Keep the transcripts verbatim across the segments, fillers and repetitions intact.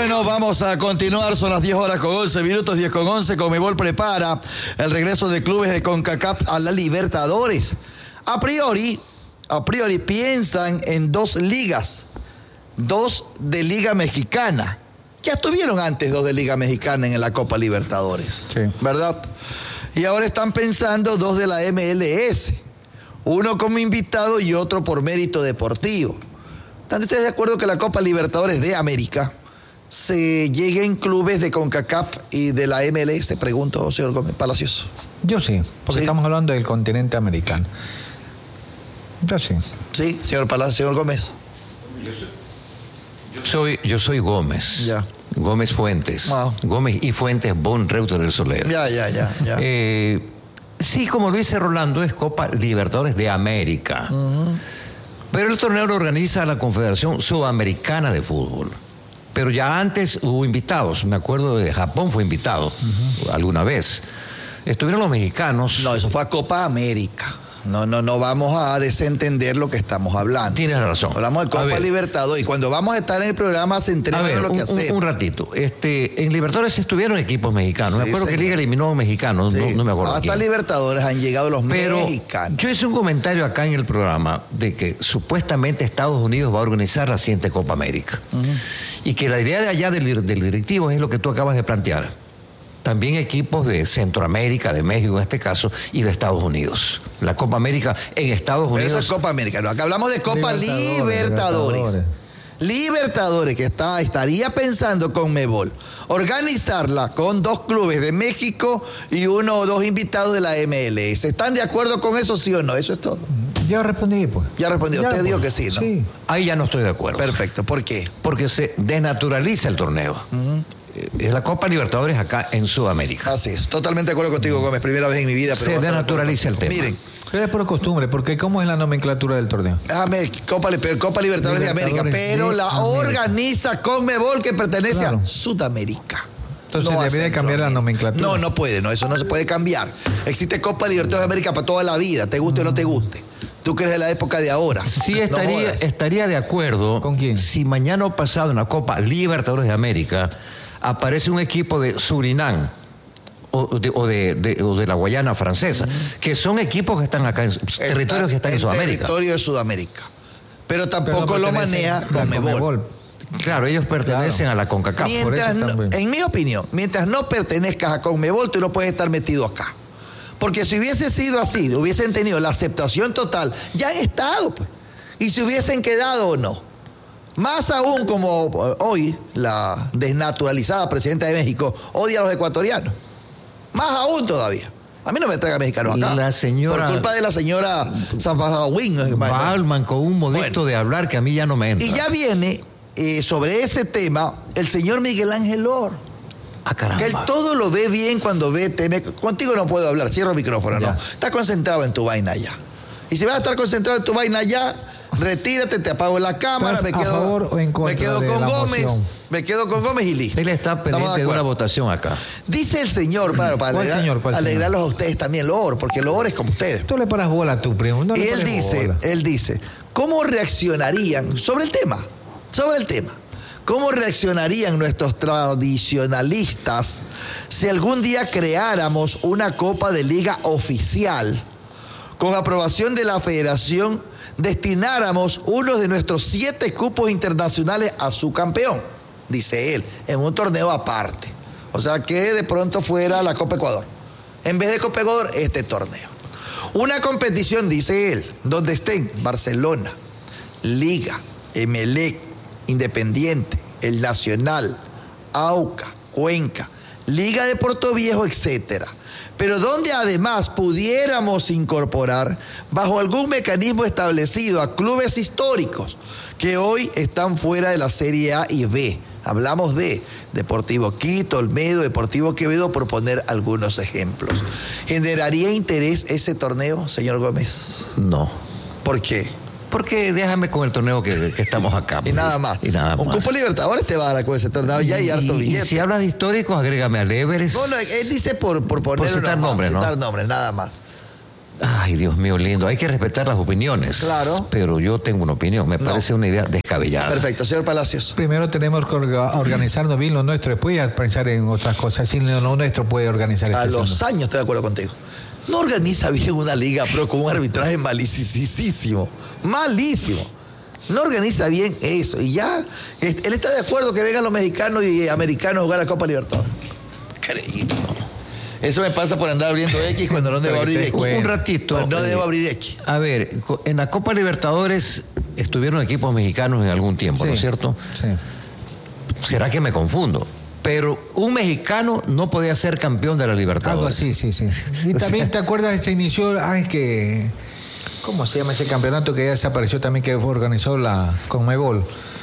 Bueno, vamos a continuar, son las diez horas con once minutos, diez con once. Conmebol prepara el regreso de clubes de CONCACAF a la Libertadores. A priori, a priori piensan en dos ligas, dos de Liga Mexicana. Ya estuvieron antes dos de Liga Mexicana en la Copa Libertadores, sí, ¿verdad? Y ahora están pensando dos de la M L S, uno como invitado y otro por mérito deportivo. ¿Están ustedes de acuerdo que la Copa Libertadores de América se llegue en clubes de CONCACAF y de la M L S? Pregunto, señor Gómez Palacios. Yo sí, porque ¿Sí? estamos hablando del continente americano. Yo sí. Sí, señor Palacios, señor Gómez. Yo soy, yo soy Gómez. Ya. Gómez Fuentes. Wow. Gómez y Fuentes Bon Reuter del Soler. Ya, ya, ya. ya. Eh, sí, como lo dice Rolando, es Copa Libertadores de América. Uh-huh. Pero el torneo lo organiza la Confederación Sudamericana de Fútbol. Pero ya antes hubo invitados. Me acuerdo de Japón fue invitado uh-huh. alguna vez. Estuvieron los mexicanos. No, eso fue a Copa América. No, no, no vamos a desentender lo que estamos hablando. Tienes razón. Hablamos de Copa Libertadores y cuando vamos a estar en el programa centrémonos en lo que un, hacemos. Un ratito. Este, en Libertadores estuvieron equipos mexicanos. Sí, me acuerdo señor. que Liga eliminó a un mexicano, sí. no, no me acuerdo. Hasta quién. Libertadores han llegado los Pero mexicanos. Yo hice un comentario acá en el programa de que supuestamente Estados Unidos va a organizar la siguiente Copa América. Uh-huh. Y que la idea de allá del, del directivo es lo que tú acabas de plantear. También equipos de Centroamérica, de México en este caso, y de Estados Unidos. La Copa América en Estados Unidos. Pero eso es Copa América, no, acá hablamos de Copa Libertadores. Libertadores, Libertadores. Libertadores, que está, estaría pensando Conmebol organizarla con dos clubes de México y uno o dos invitados de la M L S. ¿Están de acuerdo con eso, sí o no? Eso es todo. Ya respondí, pues. Ya respondió. Ya, Usted pues. dijo que sí, ¿no? Sí. Ahí ya no estoy de acuerdo. Perfecto. ¿Por qué? Porque se desnaturaliza el torneo. Uh-huh. Es la Copa Libertadores acá en Sudamérica. Así es. Totalmente de acuerdo contigo, Gómez. Primera vez en mi vida. Pero se desnaturaliza el tema. Miren. Pero es por costumbre, porque ¿cómo es la nomenclatura del torneo? Copa, Copa Libertadores, Libertadores de América, pero de la América. organiza Conmebol, que pertenece claro. a Sudamérica. Entonces no debería cambiar la nomenclatura. No, no puede, no, eso no se puede cambiar. Existe Copa Libertadores de América para toda la vida, te guste mm. o no te guste. Tú que eres de la época de ahora. Sí, estaría, no estaría de acuerdo. ¿Con quién? Si mañana o pasado en la Copa Libertadores de América aparece un equipo de Surinam o de, o de, de, o de la Guayana francesa, mm. que son equipos que están acá, en Está territorios que están en, en Sudamérica. Territorio de Sudamérica. Pero tampoco Pero no lo maneja Conmebol. Claro, ellos pertenecen claro. a la CONCACAF. Mientras no, en mi opinión, mientras no pertenezcas a Conmebol, tú no puedes estar metido acá. Porque si hubiese sido así, hubiesen tenido la aceptación total, ya han estado, pues. Y si hubiesen quedado o no. Más aún como hoy la desnaturalizada presidenta de México odia a los ecuatorianos. Más aún todavía. A mí no me traiga mexicano acá. La señora... Por culpa de la señora Sanfajawin. Balman con un modesto bueno, de hablar que a mí ya no me entra. Y ya viene eh, sobre ese tema el señor Miguel Ángel Or. Ah, caramba. Que él todo lo ve bien cuando ve T V. Contigo no puedo hablar, cierro el micrófono, ya. No. Estás concentrado en tu vaina ya. Y si vas a estar concentrado en tu vaina ya, retírate, te apago la cámara, me quedo, a favor o en contra me quedo de con la Gómez, moción? me quedo con Gómez y listo. Él está pendiente de, de una votación acá. Dice el señor, claro, para alegrar, señor? alegrarlos señor? a ustedes también, Lor, porque Lor es como ustedes. Tú le paras bola a tu primo. No y él dice, bola. él dice, ¿cómo reaccionarían sobre el tema? Sobre el tema. ¿Cómo reaccionarían nuestros tradicionalistas si algún día creáramos una Copa de Liga oficial con aprobación de la Federación, destináramos uno de nuestros siete cupos internacionales a su campeón? Dice él, en un torneo aparte. O sea, que de pronto fuera la Copa Ecuador. En vez de Copa Ecuador, este torneo. Una competición, dice él, donde estén Barcelona, Liga, Emelec, Independiente, el Nacional, Auca, Cuenca, Liga de Puerto Viejo, etcétera. Pero donde además pudiéramos incorporar bajo algún mecanismo establecido a clubes históricos que hoy están fuera de la Serie A y B. Hablamos de Deportivo Quito, Olmedo, Deportivo Quevedo, por poner algunos ejemplos. ¿Generaría interés ese torneo, señor Gómez? No. ¿Por qué? Porque déjame con el torneo que, que estamos acá. Y nada más. Y nada Un más. cupo Libertadores te va a dar con ese torneo ya y, y harto billete. Y si hablas de históricos, agrégame al Everest. No, no, él dice por, por poner por citar nombres, ¿no? citar nombres, nada más. Ay, Dios mío, lindo. Hay que respetar las opiniones. Claro. Pero yo tengo una opinión. Me No. parece una idea descabellada. Perfecto, señor Palacios. Primero tenemos que orga- organizarnos bien lo nuestro, después ya pensar en otras cosas. Si lo nuestro puede organizar A este los asunto. años estoy de acuerdo contigo. No organiza bien una liga pro con un arbitraje malísimo. Malísimo. No organiza bien eso. Y ya, él está de acuerdo que vengan los mexicanos y americanos a jugar la Copa Libertadores. Creído. Eso me pasa por andar abriendo X cuando no debo Pero que abrir te X. cuento. Un ratito. Cuando no eh, debo abrir X. A ver, co- en la Copa Libertadores estuvieron equipos mexicanos en algún tiempo, ¿no es Sí, cierto? Sí. ¿Será que me confundo? Pero un mexicano no podía ser campeón de la Algo Libertadores. así, sí, sí. Y también, ¿te acuerdas? Se inició, ah, es que, ¿cómo se llama ese campeonato que ya desapareció también, que organizó la Conmebol?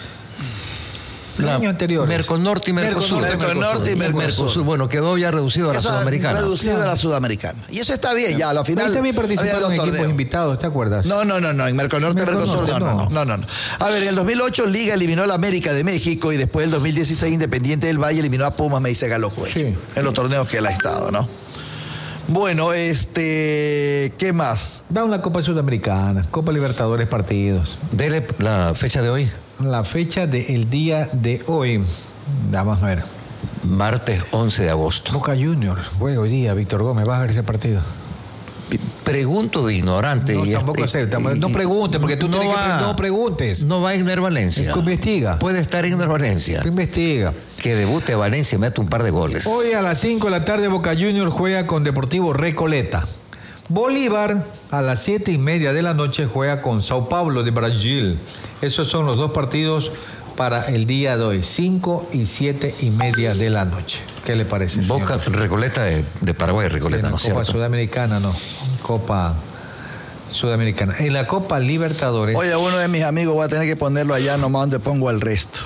El La- año anterior. Merconorte y Mercosur. Merconorte y Mercosur. Bueno, quedó ya reducido a la Eso ha sudamericana. reducido a la sudamericana. Y eso está bien, ya, a la final. Ahí también había participaron dos equipos torneos. invitados, ¿te acuerdas? No, no, no, no, en Merconorte y Mercosur no, no, no, no, no. A ver, en el dos mil ocho Liga eliminó a la América de México y después en el dos mil dieciséis Independiente del Valle eliminó a Pumas, me dice Galo Cuello, Sí. en los torneos que él ha estado, ¿no? Bueno, este, ¿qué más? Da una Copa Sudamericana, Copa Libertadores partidos. Dele la fecha de hoy, La fecha del día de hoy, vamos a ver. martes once de agosto. Boca Juniors, juega hoy día, Víctor Gómez, ¿vas a ver ese partido? Pregunto de ignorante. No, y tampoco este- sé, tam- no y- preguntes, porque tú no tienes que va- pre- no preguntes. No va a Igner Valencia. Investiga. Puede estar Igner Valencia. Investiga. Que debute Valencia y mete un par de goles. Hoy a las cinco de la tarde Boca Juniors juega con Deportivo Recoleta. Bolívar a las siete y media de la noche juega con Sao Paulo de Brasil. Esos son los dos partidos para el día de hoy, cinco y siete y media de la noche. ¿Qué le parece, señor? Boca, Recoleta de, de Paraguay, En Recoleta, la ¿no es Copa cierto? Sudamericana, no. Copa Sudamericana. En la Copa Libertadores. Oye, uno de mis amigos voy a tener que ponerlo allá nomás donde pongo el resto.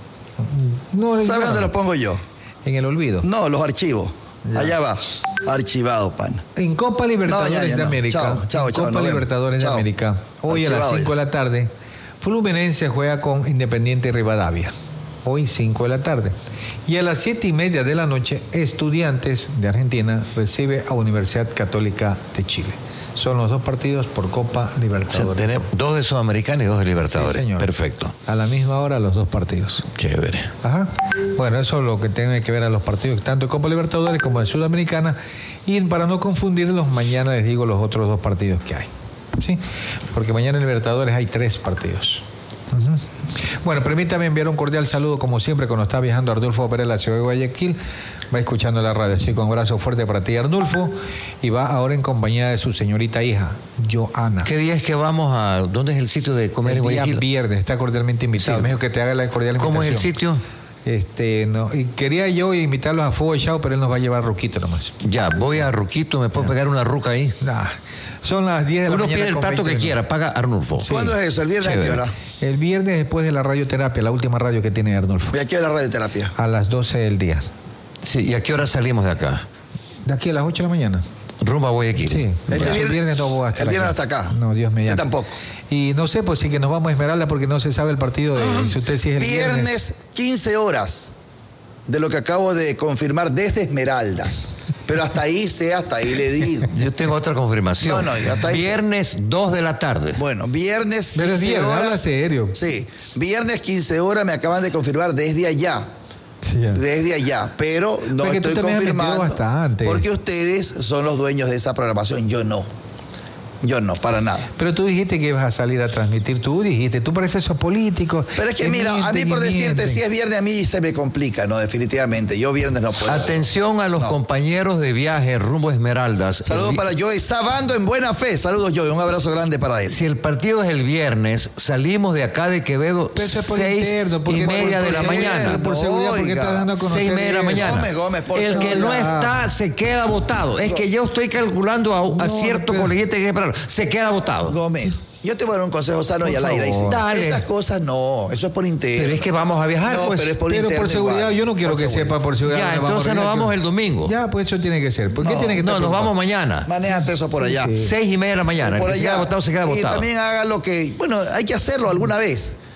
no, en- ¿Sabes dónde lo pongo yo? En el olvido. No, los archivos. Allá va, archivado, pana. En Copa Libertadores No, ya, ya de no. América. Chao, chao, en chao, Copa nos vemos. Libertadores de Chao. América. Hoy a las Archivado cinco de ya. la tarde, Fluminense juega con Independiente Rivadavia. Hoy cinco de la tarde. Y a las siete y media de la noche, Estudiantes de Argentina recibe a Universidad Católica de Chile. Son los dos partidos por Copa O sea, Libertadores. tenemos dos de Sudamericana y dos de Libertadores. Sí, señor. Perfecto. A la misma hora los dos partidos. Chévere. Ajá. Bueno, eso es lo que tiene que ver a los partidos, tanto de Copa Libertadores como de Sudamericana. Y para no confundirlos, mañana les digo los otros dos partidos que hay. ¿Sí? Porque mañana en Libertadores hay tres partidos. Ujú. Bueno, permítame enviar un cordial saludo, como siempre, cuando está viajando Arnulfo Pérez a la ciudad de Guayaquil. Va escuchando la radio, así que un abrazo fuerte para ti, Arnulfo. Y va ahora en compañía de su señorita hija, Joana. ¿Qué día es que vamos a... ¿Dónde es el sitio de comer en El día Guayaquil? viernes, está cordialmente invitado. Sí. Me dijo que te haga la cordial invitación. ¿Cómo es el sitio? Este, no, y quería yo invitarlos a Fuego Chao, pero él nos va a llevar a Ruquito nomás. Ya, voy a Ruquito, ¿me puedo pegar una ruca ahí? Nah, son las diez de la Uno mañana. pide el con plato veinte que minutos. quiera, paga Arnulfo. ¿Cuándo es eso? ¿El viernes a qué Chévere. hora? El viernes después de la radioterapia, la última radio que tiene Arnulfo. ¿Y a qué hora la radioterapia? A las doce del día. Sí, ¿y a qué hora salimos de acá? ¿De aquí a las ocho de la mañana? Rumbo a Guayaquil. Sí. Este Ya, el viernes- viernes no voy a estar el viernes aquí. hasta acá. No, Dios me Yo tampoco. Y no sé, pues sí que nos vamos a Esmeralda porque no se sabe el partido de si usted sí es el viernes. Viernes, quince horas, de lo que acabo de confirmar desde Esmeraldas. Pero hasta ahí sé, hasta ahí le digo. Yo tengo otra confirmaón. No, no, ya está ahí. Viernes dos de la tarde. Bueno, viernes Pero es quince viernes, habla horas. serio. Sí, viernes quince horas me acaban de confirmar desde allá. Sí, ya. Desde allá, pero no Porque tú estoy también has metido confirmando. bastante. Porque ustedes son los dueños de esa programación, yo no. Yo no, para nada. Pero tú dijiste que ibas a salir a transmitir, tú dijiste, tú pareces esos políticos. Pero es que mira, a mí por decirte, si es viernes a mí se me complica, ¿no? Definitivamente, yo viernes no puedo. Atención a los No. compañeros de viaje rumbo a Esmeraldas. Saludos El vi- para Joey Sabando en buena fe. Saludos, Joey. Un abrazo grande para él. Si el partido es el viernes, salimos de acá de Quevedo Pero eso es por seis interno, porque y por- media por de la seguridad, mañana. por seguridad, porque Oiga, estás dando a conocer Seis y media de la eso. mañana. Gómez, Gómez, por el que no seguridad. está se queda votado. Es que yo estoy calculando a, a No, cierto pero- colegiate que hay que esperarlo. Se queda votado. Gómez, yo te voy a dar un consejo sano y Por al aire. favor. Dice, Dale. esas cosas no, eso es por interno. Pero es que vamos a viajar, No, pues. pero es por Pero interno por seguridad, igual. yo no quiero Por que seguridad. sepa por seguridad. Ya, dónde vamos a entonces nos arreglar, vamos que- el domingo. Ya, pues eso tiene que ser. ¿Por qué No, tiene que estar No, nos preocupado? vamos mañana. Manéjate eso por allá. Sí. Seis y media de la mañana. El Por que se allá. queda votado, se queda y votado. también haga lo que, bueno, hay que hacerlo alguna vez.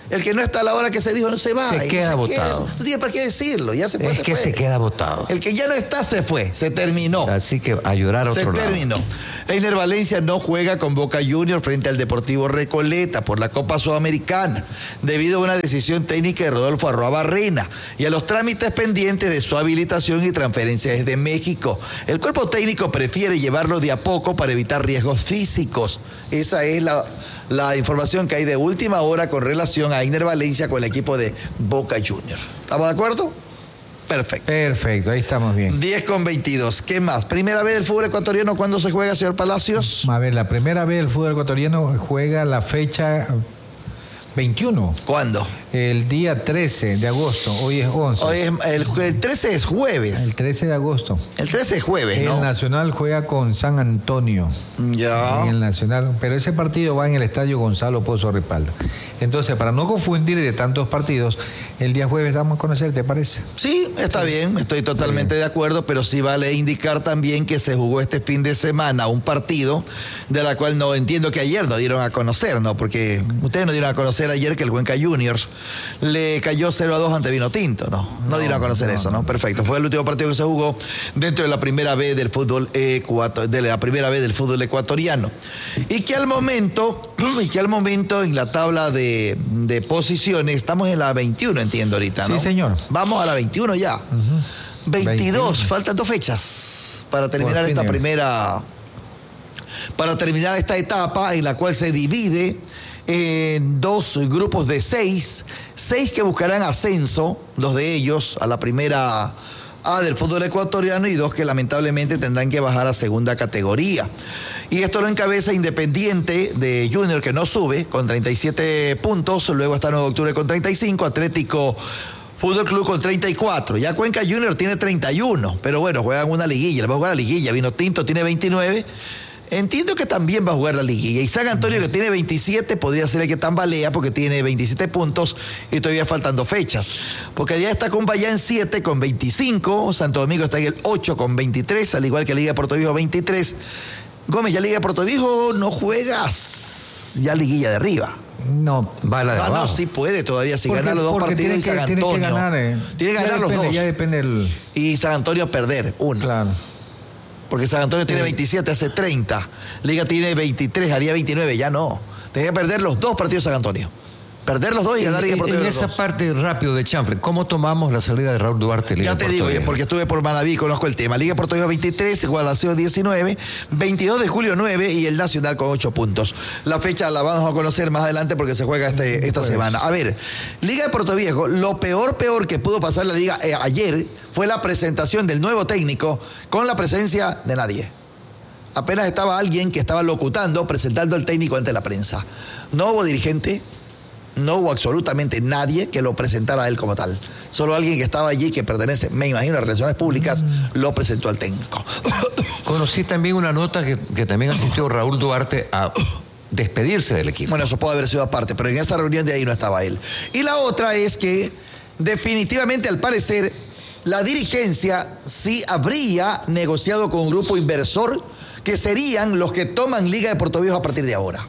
El que no está a la hora que se dijo no se va. Se queda votado. No tiene para qué decirlo, ya se fue. Es se que fue. se queda votado. El que ya no está se fue, se terminó. Así que a llorar a otro Se lado. terminó. Einer Valencia no juega con Boca Juniors frente al Deportivo Recoleta por la Copa Sudamericana, debido a una decisión técnica de Rodolfo Arruabarrena y a los trámites pendientes de su habilitación y transferencia desde México. El cuerpo técnico prefiere llevarlo de a poco para evitar riesgos físicos. Esa es la, la información que hay de última hora con relación a Einer Valencia con el equipo de Boca Juniors. ¿Estamos de acuerdo? Perfecto. Perfecto, ahí estamos bien. diez con veintidós. ¿Qué más? ¿Primera vez del fútbol ecuatoriano cuándo se juega, señor Palacios? A ver, la primera vez el fútbol ecuatoriano juega la fecha veintiuno. ¿Cuándo? El día trece de agosto, hoy es once. Hoy es, el, el trece es jueves. El trece de agosto. El trece es jueves, ¿no? El Nacional juega con San Antonio. Ya. En el Nacional, pero ese partido va en el estadio Gonzalo Pozo Ripalda. Entonces, para no confundir de tantos partidos, el día jueves damos a conocer, ¿te parece? Sí, está bien, estoy totalmente de acuerdo, pero sí vale indicar también que se jugó este fin de semana un partido de la cual no entiendo que ayer no dieron a conocer, ¿no? Porque ustedes no dieron a conocer ayer que el Cuenca Juniors le cayó cero a dos ante Vino Tinto, ¿no? No, no dieron a conocer no, eso, ¿no? Perfecto. Fue el último partido que se jugó dentro de la primera B del fútbol ecuator, de la primera B del fútbol ecuatoriano. Y que al momento, y que al momento en la tabla de, de posiciones, estamos en la veintiuno, entiendo ahorita, ¿no? Sí, señor. Vamos a la veintiuno ya. Uh-huh. veintidós, veintiuno. Faltan dos fechas para terminar esta primera, para terminar esta etapa en la cual se divide en dos grupos de seis, seis que buscarán ascenso, dos de ellos a la primera A del fútbol ecuatoriano y dos que lamentablemente tendrán que bajar a segunda categoría. Y esto lo encabeza Independiente de Junior, que no sube, con treinta y siete puntos, luego está nueve de octubre con treinta y cinco, Atlético Fútbol Club con treinta y cuatro, ya Cuenca Junior tiene treinta y uno, pero bueno, juegan una liguilla, le va a jugar la liguilla, Vino Tinto tiene veintinueve, entiendo que también va a jugar la liguilla. Y San Antonio, que tiene veintisiete, podría ser el que tambalea porque tiene veintisiete puntos y todavía faltan dos fechas. Porque allá está Cumbayá en siete con veinticinco, Santo Domingo está en el ocho con veintitrés, al igual que Liga de Puerto Viejo veintitrés. Gómez, ya Liga de Puerto Viejo no juegas ya liguilla de arriba. No, va a la de ah, abajo. No, sí puede todavía, si porque, gana los dos partidos y San Antonio. Tiene que ganar, eh. Tiene que ganar depende, los dos. Ya depende el... Y San Antonio perder, uno. Claro. Porque San Antonio tiene veintisiete, hace treinta. Liga tiene veintitrés, haría veintinueve, ya no. Tiene que perder los dos partidos San Antonio. Perder los dos y ganar Liga de Puerto Viejo. En esa dos. parte rápido de Chanfle, ¿cómo tomamos la salida de Raúl Duarte? Liga ya te digo, Viejo, porque estuve por Manaví y conozco el tema. Liga de Puerto Viejo veintitrés, Guadalaceo diecinueve, veintidós de julio nueve y el Nacional con ocho puntos. La fecha la vamos a conocer más adelante porque se juega este, esta pues. semana. A ver, Liga de Puerto Viejo, lo peor, peor que pudo pasar la Liga eh, ayer fue la presentación del nuevo técnico con la presencia de nadie. Apenas estaba alguien que estaba locutando, presentando al técnico ante la prensa. No hubo dirigente, no hubo absolutamente nadie que lo presentara a él como tal. Solo alguien que estaba allí, que pertenece, me imagino, a Relaciones Públicas, mm. lo presentó al técnico. Conocí también una nota que, que también asistió Raúl Duarte a despedirse del equipo. Bueno, eso puede haber sido aparte, pero en esa reunión de ahí no estaba él. Y la otra es que definitivamente, al parecer, la dirigencia sí habría negociado con un grupo inversor que serían los que toman Liga de Puerto Viejo a partir de ahora.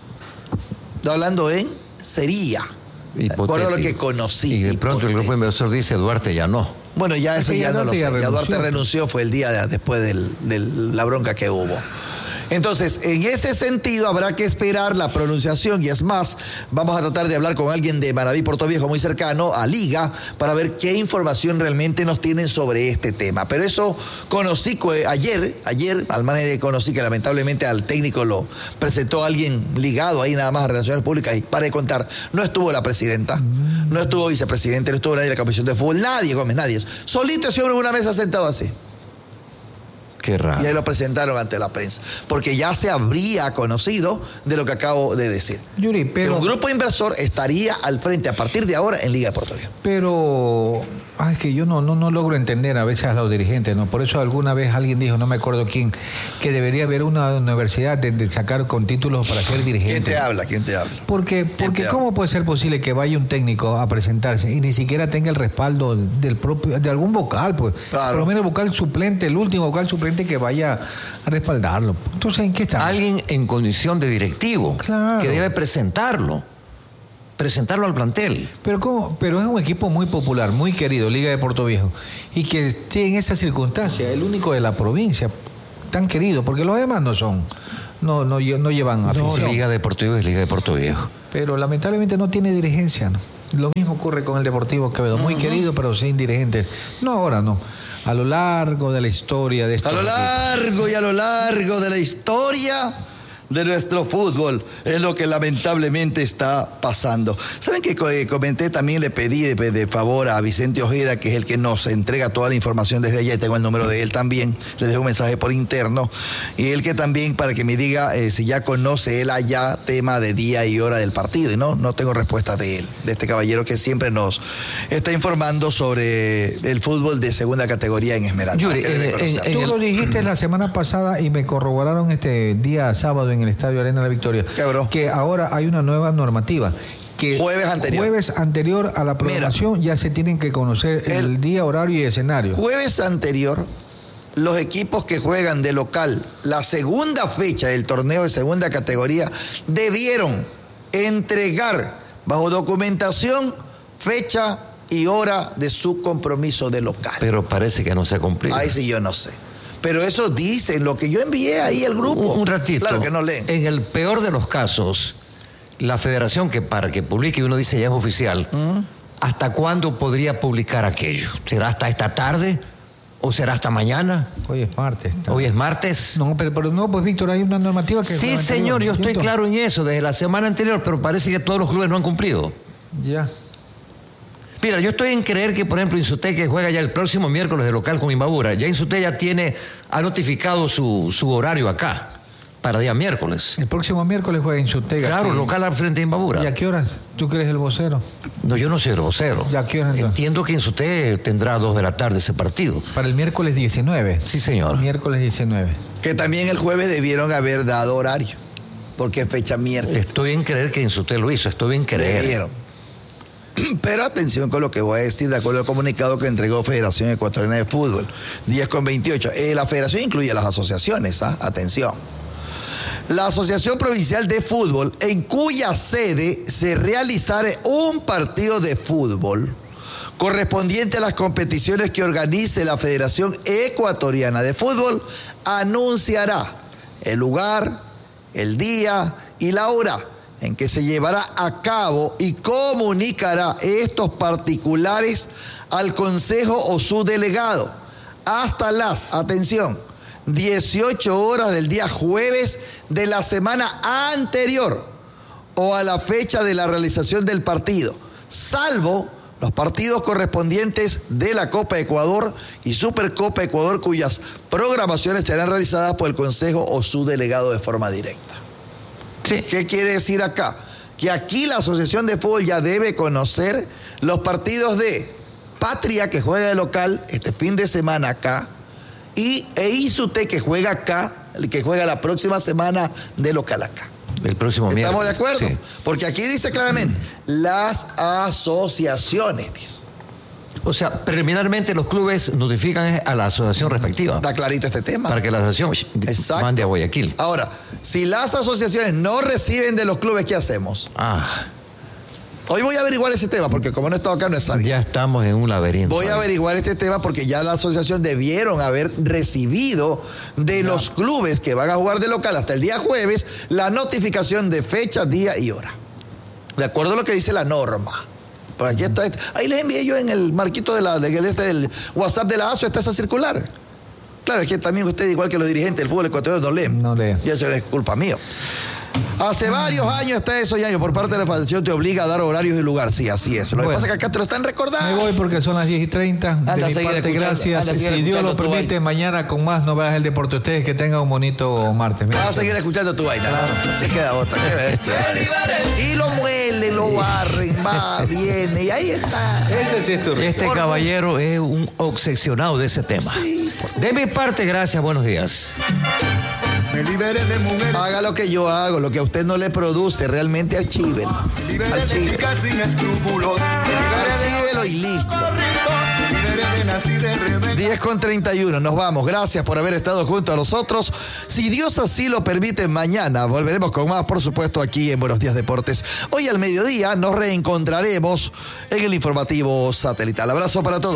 Estoy hablando en sería. Por lo que conocí. Y de pronto hipotético. El grupo inversor dice Duarte ya no. Bueno, ya eso ya, ya no lo sé. Ya renunció. Duarte renunció, fue el día de, después de del, la bronca que hubo. Entonces, en ese sentido habrá que esperar la pronunciación y es más, vamos a tratar de hablar con alguien de Manaví, Puerto Viejo, muy cercano a Liga, para ver qué información realmente nos tienen sobre este tema. Pero eso conocí ayer, ayer, al manera conocí que lamentablemente al técnico lo presentó alguien ligado ahí nada más a Relaciones Públicas y para de contar, no estuvo la presidenta, no estuvo vicepresidente, no estuvo nadie de la Comisión de Fútbol, nadie, Gómez, nadie. Solito ese hombre en una mesa sentado así. Qué raro. Y ahí lo presentaron ante la prensa. Porque ya se habría conocido de lo que acabo de decir. Yuri, pero... que un grupo inversor estaría al frente a partir de ahora en Liga de Puerto Viejo. Pero... Ay, que yo no, no, no logro entender a veces a los dirigentes, ¿no? Por eso alguna vez alguien dijo, no me acuerdo quién, que debería haber una universidad de, de sacar con títulos para ser dirigente. ¿Quién te habla? ¿Quién te habla? Porque, porque ¿cómo puede ser posible que vaya un técnico a presentarse y ni siquiera tenga el respaldo del propio, de algún vocal, pues? Claro. Por lo menos el vocal suplente, el último vocal suplente que vaya a respaldarlo. Entonces, ¿en qué está? Alguien en condición de directivo, claro, que debe presentarlo. presentarlo al plantel. Pero, ¿cómo? Pero es un equipo muy popular, muy querido, Liga de Puerto Viejo, y que tiene en esa circunstancia, el único de la provincia, tan querido, porque los demás no son, no, no, no llevan afición. No, Liga de Puerto Viejo es Liga de Puerto Viejo. Pero lamentablemente no tiene dirigencia, ¿no? Lo mismo ocurre con el Deportivo Quevedo, muy uh-huh. querido, pero sin dirigentes. No ahora, no. A lo largo de la historia de estos... A lo largo y a lo largo de la historia de nuestro fútbol es lo que lamentablemente está pasando. ¿Saben que comenté también, le pedí de, de favor a Vicente Ojeda, que es el que nos entrega toda la información desde allá, y tengo el número de él también, le dejo un mensaje por interno, y él que también para que me diga eh, si ya conoce él allá tema de día y hora del partido, y no, no tengo respuesta de él, de este caballero que siempre nos está informando sobre el fútbol de segunda categoría en Esmeralda. Yuri, en, en, en Tú el... lo dijiste la semana pasada y me corroboraron este día sábado en el Estadio Arena La Victoria, ¿Qué, bro? Que ahora hay una nueva normativa. Que jueves anterior. Jueves anterior a la programación Mira, ya se tienen que conocer el, el día, horario y escenario. Jueves anterior, los equipos que juegan de local la segunda fecha del torneo de segunda categoría debieron entregar bajo documentación fecha y hora de su compromiso de local. Pero parece que no se ha cumplido. Ahí sí yo no sé. Pero eso dicen, lo que yo envié ahí al grupo. Un, un ratito. Claro que no leen. En el peor de los casos, la federación, que para que publique, uno dice ya es oficial, uh-huh. ¿hasta cuándo podría publicar aquello? ¿Será hasta esta tarde? ¿O será hasta mañana? Hoy es martes. ¿no? Hoy es martes. No, pero, pero no, pues Víctor, hay una normativa que... Sí, señor, yo estoy claro en eso, desde la semana anterior, pero parece que todos los clubes no han cumplido. Ya. Mira, yo estoy en creer que, por ejemplo, Insute, que juega ya el próximo miércoles de local con Imbabura, ya Insute ya tiene, ha notificado su, su horario acá, para día miércoles. El próximo miércoles juega Insute. Claro, sí. Local al frente de Imbabura. ¿Y a qué horas? ¿Tú que eres el vocero? No, yo no soy el vocero. ¿Y a qué horas? Entiendo que Insute tendrá a dos de la tarde ese partido. Para el miércoles diecinueve. Sí, señor. Miércoles diecinueve. Que también el jueves debieron haber dado horario, porque es fecha miércoles. Estoy en creer que Insute lo hizo, estoy en creer. Debieron. Pero atención con lo que voy a decir de acuerdo al comunicado que entregó Federación Ecuatoriana de Fútbol, diez con veintiocho. Eh, la federación incluye a las asociaciones, ¿ah? Atención. La Asociación Provincial de Fútbol, en cuya sede se realizare un partido de fútbol correspondiente a las competiciones que organice la Federación Ecuatoriana de Fútbol, anunciará el lugar, el día y la hora en que se llevará a cabo y comunicará estos particulares al Consejo o su delegado hasta las, atención, dieciocho horas del día jueves de la semana anterior o a la fecha de la realización del partido, salvo los partidos correspondientes de la Copa Ecuador y Supercopa Ecuador, cuyas programaciones serán realizadas por el Consejo o su delegado de forma directa. Sí. ¿Qué quiere decir acá? Que aquí la Asociación de Fútbol ya debe conocer los partidos de Patria, que juega de local este fin de semana acá, y e Insute, que juega acá, que juega la próxima semana de local acá. El próximo miércoles. ¿Estamos de acuerdo? Sí. Porque aquí dice claramente, las asociaciones, dice. O sea, preliminarmente los clubes notifican a la asociación respectiva. Está clarito este tema. Para que la asociación Exacto. mande a Guayaquil. Ahora, si las asociaciones no reciben de los clubes, ¿qué hacemos? Ah. Hoy voy a averiguar ese tema, porque como no he estado acá, no es sabio. Ya estamos en un laberinto. Voy a averiguar este tema porque ya la asociación debieron haber recibido de no. los clubes que van a jugar de local hasta el día jueves la notificación de fecha, día y hora. De acuerdo a lo que dice la norma. Por aquí está, ahí les envié yo en el marquito de la, de, este, del WhatsApp de la A S O, está esa circular. Claro, es que también ustedes, igual que los dirigentes del fútbol ecuatoriano, no leen. No leen. Y eso es culpa mío. Hace varios años está eso, ya, por parte de la Federación te obliga a dar horarios y lugar. Sí, así es. Lo bueno, que pasa es que acá te lo están recordando. Me voy porque son las diez y treinta. De mi parte, gracias. Si Dios lo permite, mañana con más novedades del deporte. Ustedes que tengan un bonito martes. Vas a seguir escuchando tu vaina. Claro. Te queda otra. Qué bestia. Y lo muele, lo barren, va, viene. Y ahí está. Ese sí es tu este por caballero por... es un obsesionado de ese tema. Sí. De mi parte, gracias. Buenos días. Me libere de mujeres. Haga lo que yo hago, lo que a usted no le produce, realmente archiven. Archiven. Sin escrúpulos. Archiven. hielo y listo. diez con treinta y uno, nos vamos. Gracias por haber estado junto a nosotros. Si Dios así lo permite, mañana volveremos con más, por supuesto, aquí en Buenos Días Deportes. Hoy al mediodía nos reencontraremos en el informativo satelital. Abrazo para todos.